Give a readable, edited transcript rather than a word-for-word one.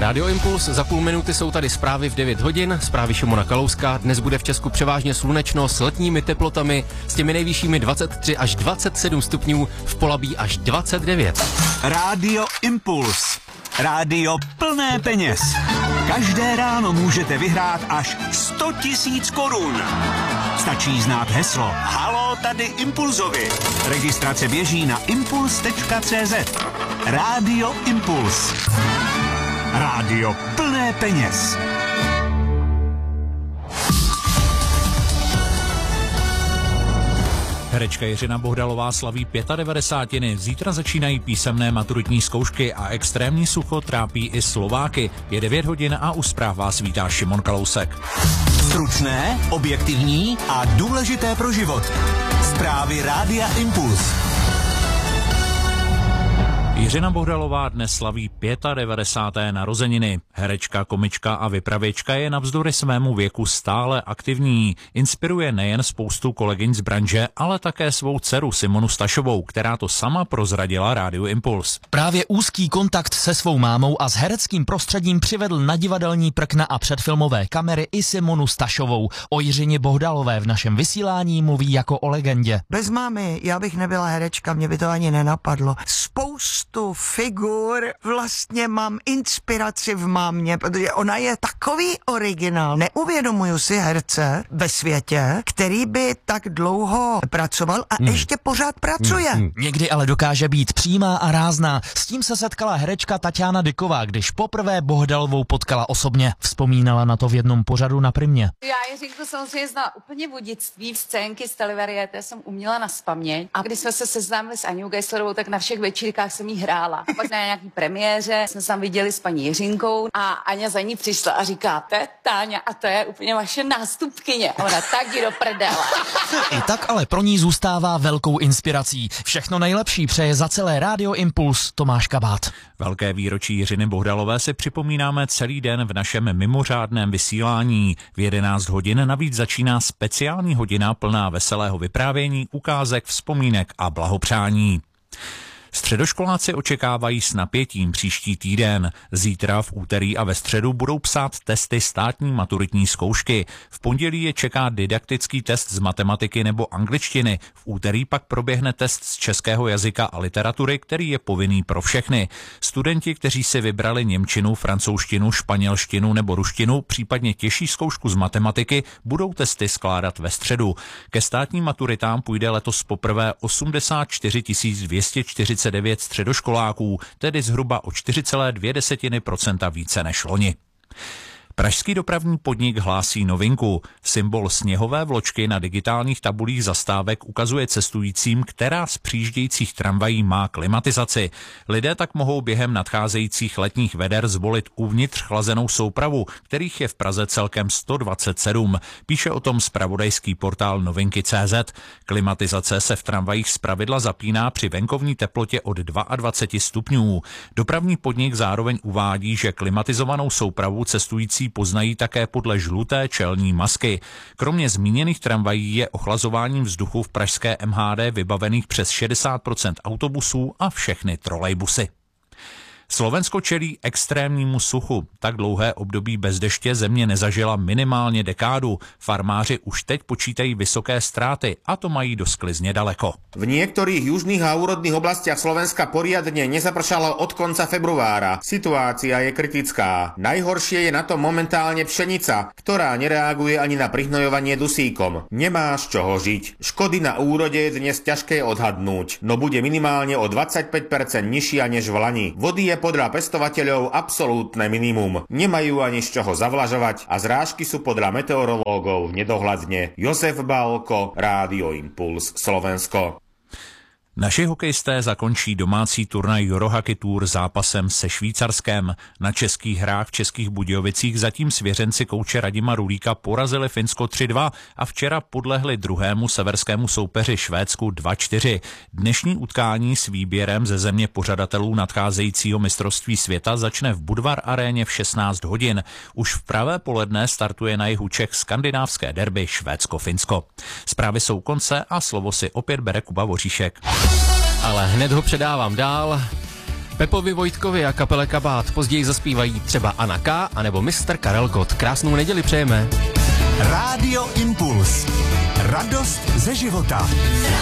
Radio Impuls, za půl minuty jsou tady zprávy v 9 hodin, zprávy Šimona Kalouska. Dnes bude v Česku převážně slunečno s letními teplotami, s těmi nejvyššími 23 až 27 stupňů, v Polabí až 29. Radio Impuls. Rádio plné peněz. Každé ráno můžete vyhrát až 100 000 korun. Stačí znát heslo Haló, tady Impulzovi. Registrace běží na impuls.cz. Rádio Impuls. Rádio plné peněz. Herečka Jiřina Bohdalová slaví 95. Zítra začínají písemné maturitní zkoušky a extrémní sucho trápí i Slováky. Je 9 hodin a u zpráv vás vítá Šimon Kalousek. Stručné, objektivní a důležité pro život. Zprávy Rádia Impuls. Jiřina Bohdalová dnes slaví 95. narozeniny. Herečka, komička a vypravěčka je navzdory svému věku stále aktivní. Inspiruje nejen spoustu kolegyň z branže, ale také svou dceru Simonu Stašovou, která to sama prozradila Rádiu Impuls. Právě úzký kontakt se svou mámou a s hereckým prostředím přivedl na divadelní prkna a předfilmové kamery i Simonu Stašovou. O Jiřině Bohdalové v našem vysílání mluví jako o legendě. Bez mámy já bych nebyla herečka, mě by to ani nenapadlo. Spoustu figur vlastně mám inspiraci v mámě, protože ona je takový originál. Neuvědomuju si herce ve světě, který by tak dlouho pracoval a ještě pořád pracuje. Někdy ale dokáže být přímá a rázná. S tím se setkala herečka Tatiana Dyková, když poprvé Bohdalovou potkala osobně. Vzpomínala na to v jednom pořadu na Primě. Já Jiřinku samozřejmě znala úplně od dětství, scénky z televariéty jsem uměla naspaměť. A když jsme se seznámili s Aňou Geislerovou, tak na všech večírkách jsem jí hrála. Pak na nějaký premiéře jsme se tam viděli s paní Jiřinkou a Aňa za ní přišla a říká: to je Táňa a to je úplně vaše nástupkyně. A ona: tak jdi do prdele. I tak ale pro ní zůstává velkou inspirací. Všechno nejlepší přeje za celé Rádio Impuls Tomáš Kabát. Velké výročí Jiřiny Bohdalové si připomínáme celý den v našem mimořádném vysílání. V 11 hodin navíc začíná speciální hodina plná veselého vyprávění, ukázek, vzpomínek a blahopřání. Středoškoláci očekávají s napětím příští týden. Zítra, v úterý a ve středu budou psát testy státní maturitní zkoušky. V pondělí je čeká didaktický test z matematiky nebo angličtiny. V úterý pak proběhne test z českého jazyka a literatury, který je povinný pro všechny. Studenti, kteří si vybrali němčinu, francouzštinu, španělštinu nebo ruštinu, případně těžší zkoušku z matematiky, budou testy skládat ve středu. Ke státním maturitám půjde letos poprvé 84 249 středoškoláků, tedy zhruba o 4,2% více než loni. Pražský dopravní podnik hlásí novinku. Symbol sněhové vločky na digitálních tabulích zastávek ukazuje cestujícím, která z přijíždějících tramvají má klimatizaci. Lidé tak mohou během nadcházejících letních veder zvolit uvnitř chlazenou soupravu, kterých je v Praze celkem 127. Píše o tom zpravodajský portál Novinky.cz. Klimatizace se v tramvajích zpravidla zapíná při venkovní teplotě od 22 stupňů. Dopravní podnik zároveň uvádí, že klimatizovanou soupravu cestující poznají také podle žluté čelní masky. Kromě zmíněných tramvají je ochlazováním vzduchu v pražské MHD vybavených přes 60% autobusů a všechny trolejbusy. Slovensko čelí extrémnímu suchu. Tak dlouhé období bez deště země nezažila minimálně dekádu. Farmáři už teď počítají vysoké ztráty a to mají do sklizně daleko. V niektorých južných a úrodných oblastiach Slovenska poriadne nezapršalo od konca februára. Situácia je kritická. Najhoršie je na to momentálne pšenica, ktorá nereaguje ani na prihnojovanie dusíkom. Nemá z čoho žiť. Škody na úrode je dnes ťažké odhadnúť, no bude minimálne o 25% nižšia než v lani. Vody je podľa pestovateľov absolútne minimum. Nemajú ani z čoho zavlažovať a zrážky sú podľa meteorológov nedohľadne. Josef Balko, Rádio Impuls, Slovensko. Naši hokejisté zakončí domácí turnaj Eurohockey Tour zápasem se Švýcarskem. Na českých hrách v Českých Budějovicích zatím svěřenci kouče Radima Rulíka porazili Finsko 3-2 a včera podlehli druhému severskému soupeři Švédsku 2-4. Dnešní utkání s výběrem ze země pořadatelů nadcházejícího mistrovství světa začne v Budvar aréně v 16 hodin. Už v pravé poledne startuje na jihu Čech skandinávské derby Švédsko-Finsko. Zprávy jsou konce a slovo si opět bere Kuba Voříšek. Ale hned ho předávám dál. Pepovi Vojtkovi a kapele Kabát později zaspívají třeba Anna K. anebo Mr. Karel Gott. Krásnou neděli přejeme. Rádio Impuls. Radost ze života.